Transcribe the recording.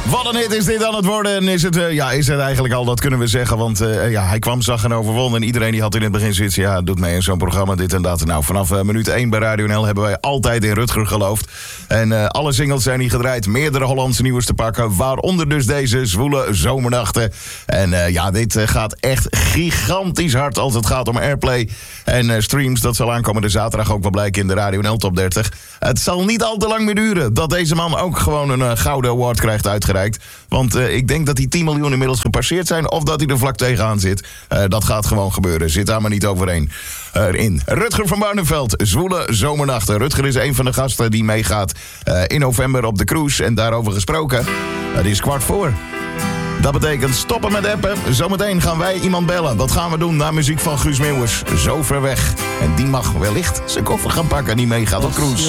Wat een hit is dit aan het worden. En is het eigenlijk al, dat kunnen we zeggen. Want hij kwam, zag en overwon. En iedereen die had in het begin zoiets, doet mee in zo'n programma, dit en dat. Nou, vanaf minuut 1 bij Radio NL hebben wij altijd in Rutger geloofd. En alle singles zijn hier gedraaid. Meerdere Hollandse nieuws te pakken. Waaronder dus deze zwoele zomernachten. En dit gaat echt gigantisch hard als het gaat om airplay en streams. Dat zal aankomende zaterdag ook wel blijken in de Radio NL Top 30. Het zal niet al te lang meer duren dat deze man ook gewoon een gouden award krijgt uitgereikt. Want ik denk dat die 10 miljoen inmiddels gepasseerd zijn, of dat hij er vlak tegenaan zit. Dat gaat gewoon gebeuren. Zit daar maar niet overheen. In Rutger van Barneveld, zwoele zomernachten. Rutger is een van de gasten die meegaat in november op de cruise. En daarover gesproken, het is 4:15. Dat betekent stoppen met appen. Zometeen gaan wij iemand bellen. Dat gaan we doen naar muziek van Guus Meeuwers. Zo ver weg. En die mag wellicht zijn koffer gaan pakken en die meegaat op cruise.